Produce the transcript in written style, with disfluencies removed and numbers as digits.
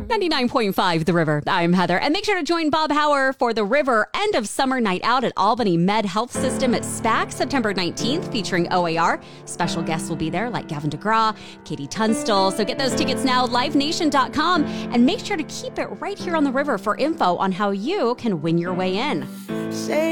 99.5 The River. I'm Heather. And make sure to join Bob Hauer for The River End of Summer Night Out at Albany Med Health System at SPAC, September 19th, featuring OAR. Special guests will be there like Gavin DeGraw, Katie Tunstall. So get those tickets now, livenation.com. And make sure to keep it right here on The River for info on how you can win your way in.